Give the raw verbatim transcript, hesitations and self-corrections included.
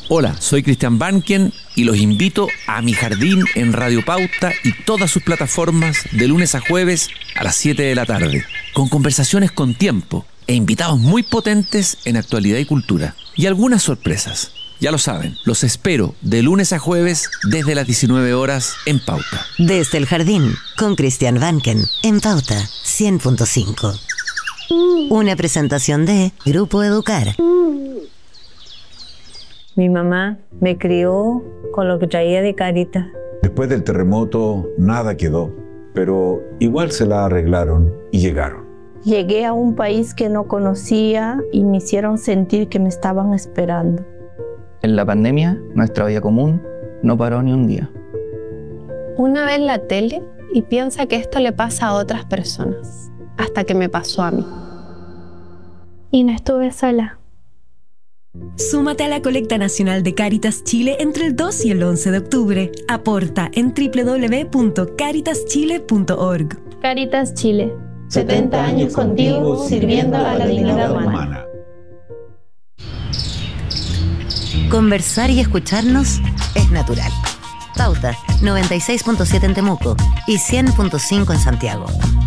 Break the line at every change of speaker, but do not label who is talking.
Hola, soy Cristian Banken y los invito a Mi Jardín en Radio Pauta y todas sus plataformas de lunes a jueves a las siete de la tarde, con conversaciones con tiempo e invitados muy potentes en actualidad y cultura. Y algunas sorpresas. Ya lo saben, los espero de lunes a jueves desde las diecinueve horas en Pauta.
Desde el Jardín, con Cristian Banken, en Pauta cien punto cinco. Una presentación de Grupo Educar.
Mi mamá me crió con lo que traía de Cáritas.
Después del terremoto nada quedó, pero igual se la arreglaron y llegaron.
Llegué a un país que no conocía y me hicieron sentir que me estaban esperando.
En la pandemia, nuestra vida común no paró ni un día.
Una vez la tele y piensa que esto le pasa a otras personas, hasta que me pasó a mí. Y no estuve sola.
Súmate a la colecta nacional de Cáritas Chile entre el dos y el once de octubre. Aporta en doble u doble u doble u punto cáritas chile punto org.
Cáritas Chile, setenta años contigo sirviendo a la dignidad humana.
Conversar y escucharnos es natural. Pauta noventa y seis punto siete en Temuco y cien punto cinco en Santiago.